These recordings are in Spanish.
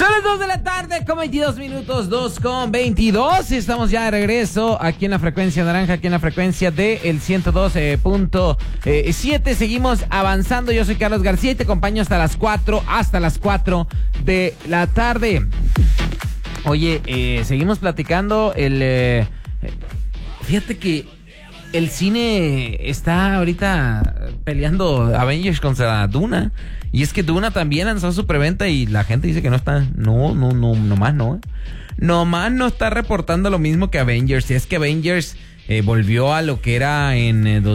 Son las 2 de la tarde con 22 minutos, 2:22. Y estamos ya de regreso aquí en la frecuencia naranja, aquí en la frecuencia del 112.7. Seguimos avanzando. Yo soy Carlos García y te acompaño hasta las 4 de la tarde. Oye, seguimos platicando. Fíjate que el cine está ahorita peleando Avengers contra Duna. Y es que Duna también lanzó su preventa y la gente dice que no está... Nomás no. Nomás no está reportando lo mismo que Avengers. Y es que Avengers volvió a lo que era en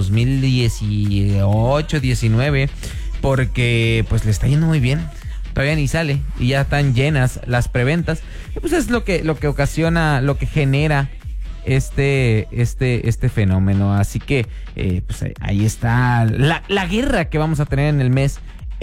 2018, 19, porque pues le está yendo muy bien. Todavía ni sale y ya están llenas las preventas. Y pues es lo que ocasiona, lo que genera este fenómeno. Así que pues ahí está la guerra que vamos a tener en el mes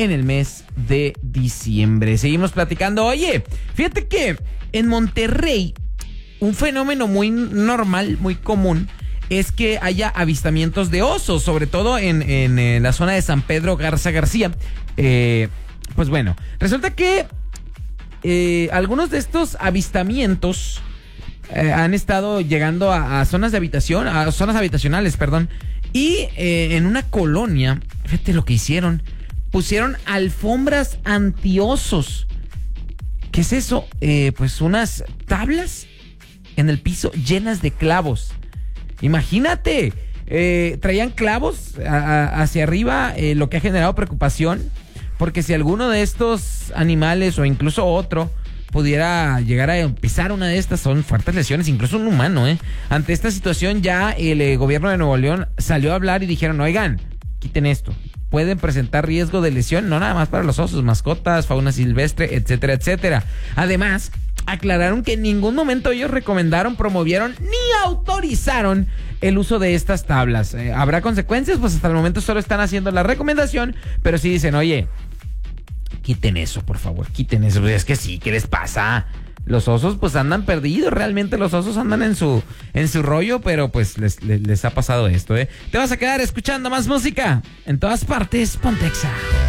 de diciembre. Seguimos platicando. Oye, fíjate que en Monterrey un fenómeno muy normal, muy común, es que haya avistamientos de osos, sobre todo en la zona de San Pedro Garza García. Pues bueno, resulta que algunos de estos avistamientos han estado llegando a zonas de habitación, a zonas habitacionales, perdón. Y en una colonia, fíjate lo que hicieron. Pusieron alfombras antiosos. ¿Qué es eso? Pues unas tablas en el piso llenas de clavos. Imagínate. Traían clavos hacia arriba, lo que ha generado preocupación. Porque si alguno de estos animales o incluso otro pudiera llegar a pisar una de estas, son fuertes lesiones, incluso un humano, Ante esta situación ya el gobierno de Nuevo León salió a hablar y dijeron, oigan, quiten esto. Pueden presentar riesgo de lesión, no nada más para los osos, mascotas, fauna silvestre, etcétera, etcétera. Además, aclararon que en ningún momento ellos recomendaron, promovieron ni autorizaron el uso de estas tablas. ¿Habrá consecuencias? Pues hasta el momento solo están haciendo la recomendación, pero sí dicen, oye, quiten eso, por favor, quiten eso. Pues es que sí, ¿qué les pasa? Los osos pues andan perdidos, realmente los osos andan en su rollo, pero pues les ha pasado esto, Te vas a quedar escuchando más música en todas partes, Pontexa.